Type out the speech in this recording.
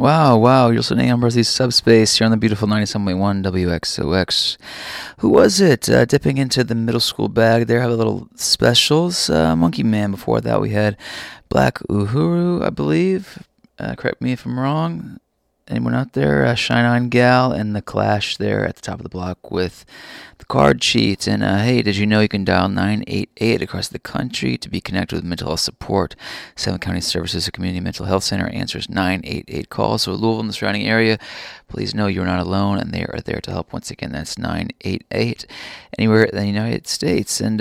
Wow, you're listening on Berthy's Subspace here on the beautiful 97.1 WXOX. Who was it? Dipping into the middle school bag there, have a little specials. Monkey Man, before that we had Black Uhuru, I believe. Correct me if I'm wrong. Anyone out there? Shine On Gal and The Clash there at the top of the block with the card sheet. And hey, did you know you can dial 988 across the country to be connected with mental health support? Salem County Services, a community mental health center, answers 988 calls. So Louisville and the surrounding area, please know you're not alone and they are there to help. Once again, that's 988 anywhere in the United States. And